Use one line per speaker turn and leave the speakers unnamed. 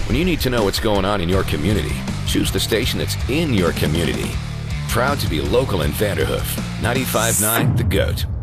When you need to know what's going on in your community, choose the station that's in your community. Proud to be local in Vanderhoof. 95.9 The GOAT.